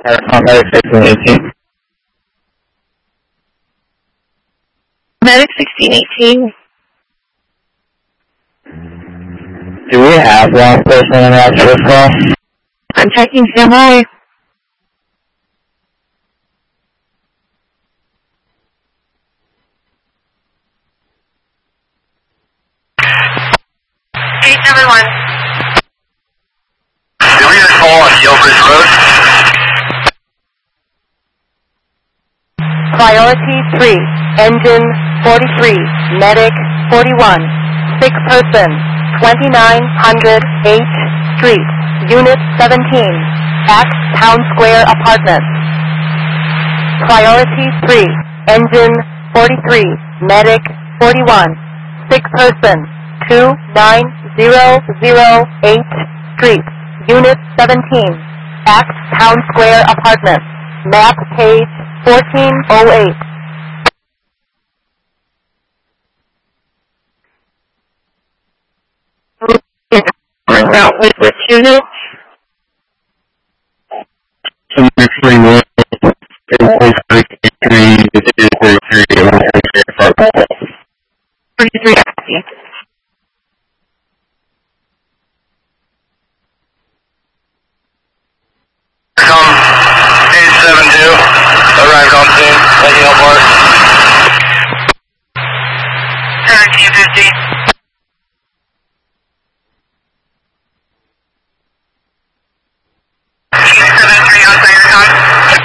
Medic 1618. Medic 1618. Do we have one person in that first call? I'm checking standby. Everyone. Did we get a call on Yelbridge Road? Priority 3, engine 43, medic 41, sick person 2900 H Street, unit 17, at Town Square Apartments. Priority 3, engine 43, medic 41, sick person 29008 Street, unit 17, at Town Square Apartments. Map page 1408. Route with which unit? Some extreme one. 43. 43. Come 872. Arrived on scene. Let you know, Bart. 1750.